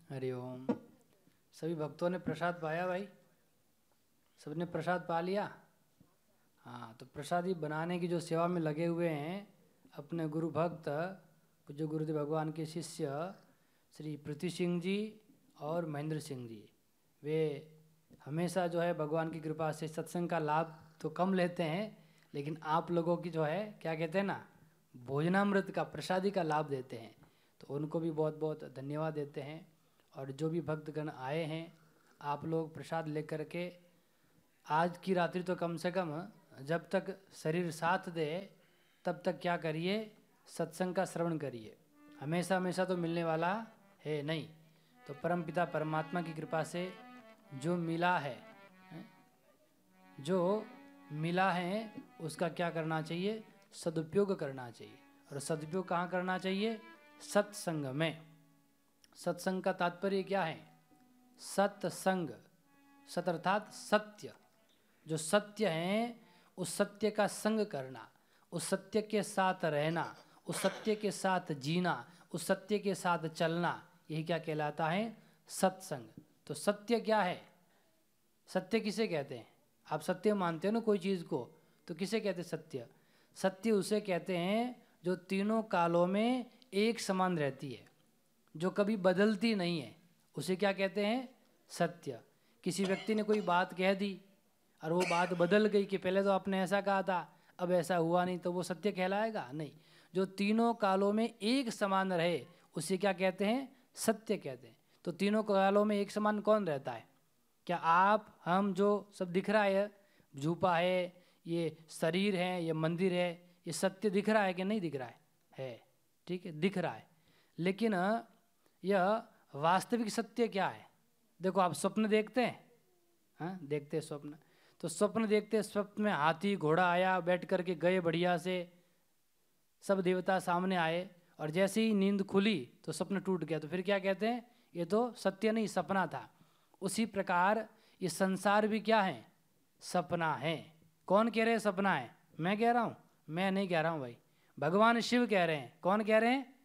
हरि ओम। सभी भक्तों ने प्रसाद पाया भाई? सबने प्रसाद पा लिया? हाँ, तो प्रसादी बनाने की जो सेवा में लगे हुए हैं अपने गुरु भक्त पूज्य गुरुदेव भगवान के शिष्य श्री पृथ्वी सिंह जी और महेंद्र सिंह जी, वे हमेशा जो है भगवान की कृपा से सत्संग का लाभ तो कम लेते हैं, लेकिन आप लोगों की जो है क्या कहते हैं ना, भोजनामृत का प्रसादी का लाभ देते हैं। तो उनको भी बहुत बहुत धन्यवाद देते हैं। और जो भी भक्तगण आए हैं, आप लोग प्रसाद लेकर के आज की रात्रि तो कम से कम जब तक शरीर साथ दे तब तक क्या करिए, सत्संग का श्रवण करिए। हमेशा हमेशा तो मिलने वाला है नहीं। तो परमपिता परमात्मा की कृपा से जो मिला है, जो मिला है उसका क्या करना चाहिए, सदुपयोग करना चाहिए। और सदुपयोग कहाँ करना चाहिए? सत्संग में। सत्संग का तात्पर्य क्या है? सत्संग, सत अर्थात सत्य। जो सत्य है उस सत्य का संग करना, उस सत्य के साथ रहना, उस सत्य के साथ जीना, उस सत्य के साथ चलना, यही क्या कहलाता है? सत्संग। तो सत्य क्या है? सत्य किसे कहते हैं? आप सत्य मानते हो ना कोई चीज़ को, तो किसे कहते हैं सत्य? सत्य उसे कहते हैं जो तीनों कालों में एक समान रहती है, जो कभी बदलती नहीं है, उसे क्या कहते हैं? सत्य। किसी व्यक्ति ने कोई बात कह दी और वो बात बदल गई कि पहले तो आपने ऐसा कहा था अब ऐसा हुआ नहीं, तो वो सत्य कहलाएगा? नहीं। जो तीनों कालों में एक समान रहे उसे क्या कहते हैं? सत्य कहते हैं। तो तीनों कालों में एक समान कौन रहता है? क्या आप हम जो सब दिख रहा है, झूपा है, ये शरीर है, ये मंदिर है, ये सत्य दिख रहा है कि नहीं दिख रहा है? ठीक है, दिख रहा है। लेकिन यह वास्तविक सत्य क्या है? देखो, आप स्वप्न देखते हैं, हाँ देखते हैं स्वप्न। तो स्वप्न देखते, स्वप्न में हाथी घोड़ा आया, बैठ करके गए, बढ़िया से सब देवता सामने आए, और जैसे ही नींद खुली तो स्वप्न टूट गया। तो फिर क्या कहते हैं? ये तो सत्य नहीं, सपना था। उसी प्रकार ये संसार भी क्या है? सपना है। कौन कह रहे हैं सपना है? मैं कह रहा हूँ? मैं नहीं कह रहा हूँ भाई, भगवान शिव कह रहे हैं। कौन कह रहे हैं?